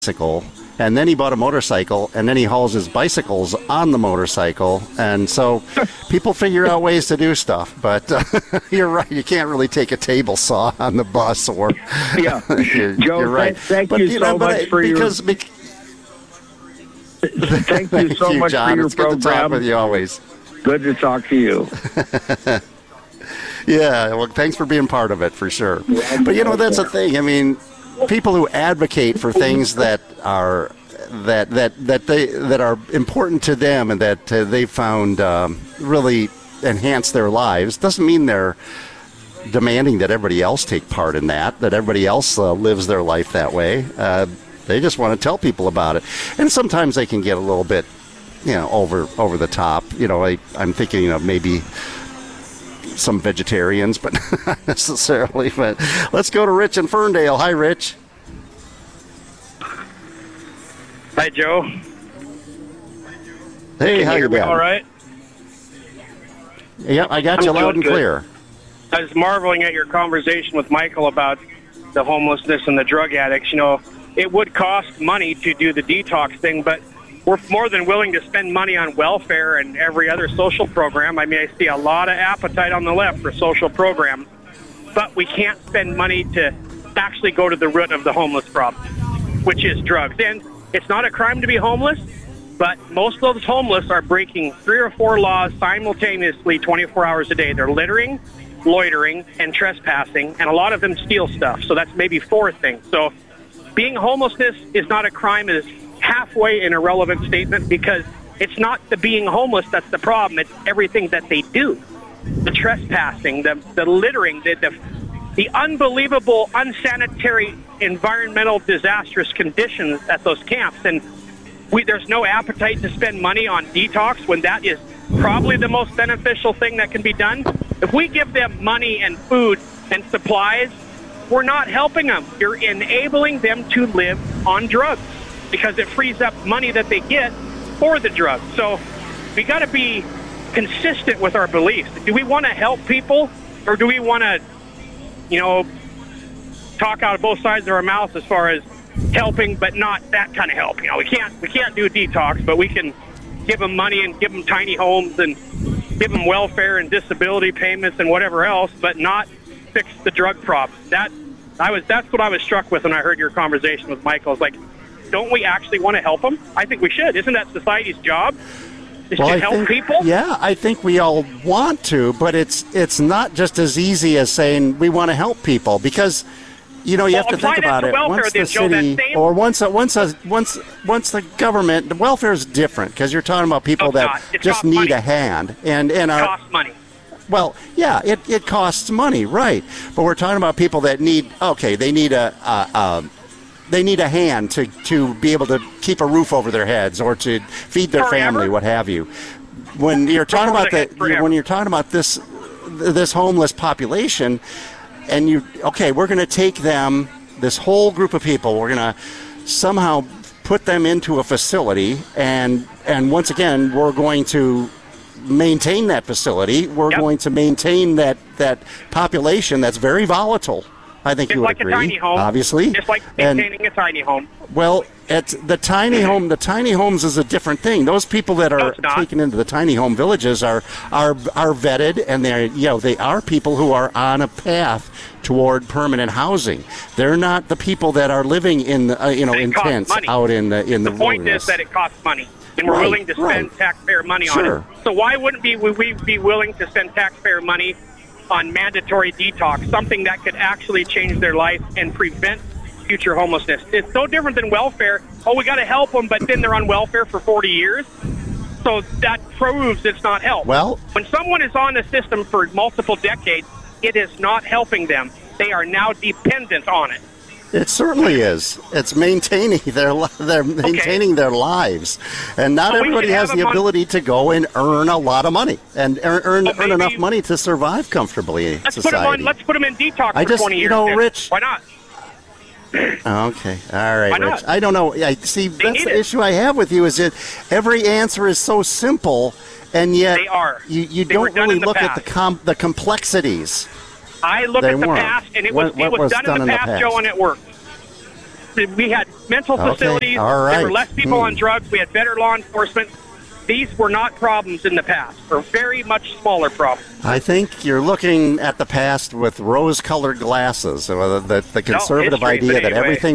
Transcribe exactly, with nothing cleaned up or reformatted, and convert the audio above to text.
bicycle, and then he bought a motorcycle, and then he hauls his bicycles on the motorcycle, and so people figure out ways to do stuff. But uh, you're right, you can't really take a table saw on the bus, or yeah, you're, Joe. you're right. Thank, thank but, you, you so know, much but, for because, your. Because, thank you so thank you, much John. for your it's program. Good to talk with you always. Good to talk to you. Yeah, well, thanks for being part of it, for sure. But, you know, that's the thing. I mean, people who advocate for things that are that that that they that are important to them and that uh, they found um, really enhance their lives doesn't mean they're demanding that everybody else take part in that, that everybody else uh, lives their life that way. Uh, they just want to tell people about it. And sometimes they can get a little bit, you know, over over the top. You know, I, I'm thinking of maybe some vegetarians, but not necessarily. But let's go to Rich in Ferndale. Hi, Rich. Hi, Joe. Hey, Can how you you hear me been? all right? Yeah, I got I'm you loud doing and good. clear. I was marveling at your conversation with Michael about the homelessness and the drug addicts. You know, it would cost money to do the detox thing, but we're more than willing to spend money on welfare and every other social program. I mean, I see a lot of appetite on the left for social programs, but we can't spend money to actually go to the root of the homeless problem, which is drugs. And it's not a crime to be homeless, but most of those homeless are breaking three or four laws simultaneously twenty-four hours a day. They're littering, loitering, and trespassing, and a lot of them steal stuff. So that's maybe four things. So being homelessness is not a crime. It is halfway an irrelevant statement because it's not the being homeless that's the problem. It's everything that they do. The trespassing, the, the littering, the, the, the unbelievable, unsanitary, environmental, disastrous conditions at those camps. And we, there's no appetite to spend money on detox when that is probably the most beneficial thing that can be done. If we give them money and food and supplies, we're not helping them. You're enabling them to live on drugs because it frees up money that they get for the drugs. So we got to be consistent with our beliefs. Do we want to help people, or do we want to, you know, talk out of both sides of our mouths as far as helping, but not that kind of help? You know, we can't we can't do detox, but we can give them money and give them tiny homes and give them welfare and disability payments and whatever else, but not fix the drug problem. That I was that's what I was struck with when I heard your conversation with Michael. It's like, don't we actually want to help them? I think we should. Isn't that society's job? Is Well, to I help think, people? Yeah, I think we all want to, but it's it's not just as easy as saying we want to help people, because you know you Well, have to apply think that about to it. welfare Once then, the Joe, that city same- or once a, once a, once once the government, the welfare is different because you're talking about people No, it's that not. It just costs need money. a hand and and It are costs money. well, yeah, it, it costs money, right? But we're talking about people that need okay, they need a. a, a They need a hand to, to be able to keep a roof over their heads or to feed their Forever? family, what have you. When you're talking over about their the head forever. when you're talking about this this homeless population, and you okay, we're going to take them, this whole group of people, we're going to somehow put them into a facility, and and once again, we're going to maintain that facility. We're Yep. going to maintain that that population that's very volatile. I think Just you would like agree, a tiny home. obviously. Just like And- maintaining a tiny home. well, it's the tiny home. The tiny homes is a different thing. Those people that No, are it's not. taken into the tiny home villages are are are vetted, and they're you know they are people who are on a path toward permanent housing. They're not the people that are living in the, uh, you know It in costs tents money. out in the in the, The point wilderness. is that it costs money, and we're Right, willing to spend right. taxpayer money on Sure. it. So why wouldn't be would we be willing to spend taxpayer money on mandatory detox, something that could actually change their life and prevent future homelessness? It's no different than welfare. Oh, we got to help them, but then they're on welfare for forty years. So that proves it's not help. Well- when someone is on the system for multiple decades, it is not helping them. They are now dependent on it. It certainly is. It's maintaining their li- they're maintaining their lives, and not Well, we everybody should has have the them on- ability to go and earn a lot of money and earn earn, Well, earn maybe- enough money to survive comfortably in Let's put society. them on. Let's put them in detox I for just- twenty you years. know, then. Rich- Why not? Okay, all right, Why Rich. not? I don't know. I see. That's need the it. issue I have with you is that every answer is so simple, and yet They are. you, you They were don't done really in the look at the past. com- the complexities. I look They at the weren't. past, and it was What- what it was, was done, in the past, Joe, and it worked. we had mental Okay, facilities. all right. There were less people Hmm. on drugs. We had better law enforcement. These were not problems in the past, or very much smaller problems. I think you're looking at the past with rose-colored glasses. So the, the, the conservative history, idea but that anyway. everything